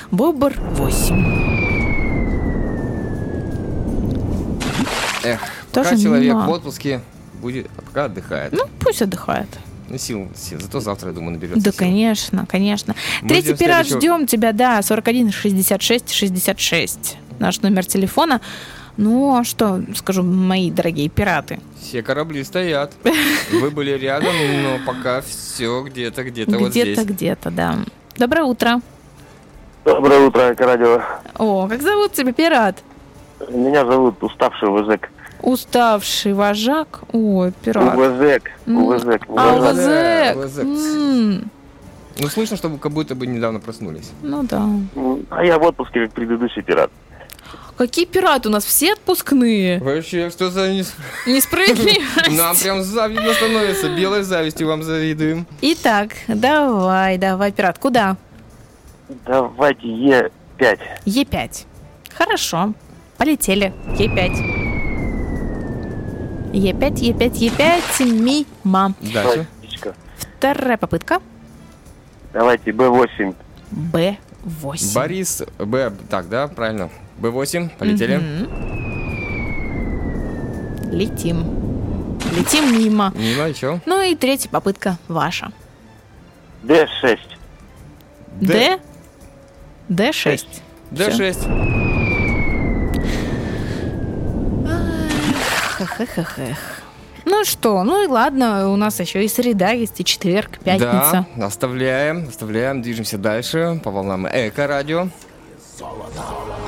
Бобр 8. Эх, Тоже пока человек мимо. в отпуске будет, пока отдыхает. Ну, пусть отдыхает. Сил, зато завтра, я думаю, наберется Да, сил. конечно, конечно. Мы Третий ждем пират, следующего. ждем тебя, да, 41 66 66. Наш номер телефона. Ну, а что скажу, мои дорогие пираты? Все корабли стоят. Вы были рядом, но пока все где-то вот здесь. Где-то, да. Доброе утро. Доброе утро, Эко-радио. О, как зовут тебя, пират? Меня зовут Уставший Вызек. Уставший вожак. Ой, пират. Увызек. Увызек. А, Уважаю. УВЗ. М, Ну, слышно, что вы как будто бы недавно проснулись. Ну да. А я в отпуске, как предыдущий пират. Какие пираты у нас? Все отпускные. Вообще, что за... Несправедливость. Нам прям завидно становится. Белой завистью вам завидуем. Итак, давай, пират. Куда? Давайте Е5. Е5. Хорошо. Полетели. Е5. Е5. Мимо. Дальше. Птичка. Вторая попытка. Давайте Б8. Б8. Борис Б. Так, да, правильно. Б8. Полетели. Мгм. Летим. Летим мимо. Мимо, еще. Ну и третья попытка ваша. Д6. Д. Д6. Д6. Эх. Ну что, ну и ладно, у нас еще и среда есть, и четверг, пятница. Да, оставляем, движемся дальше по волнам Эко-радио.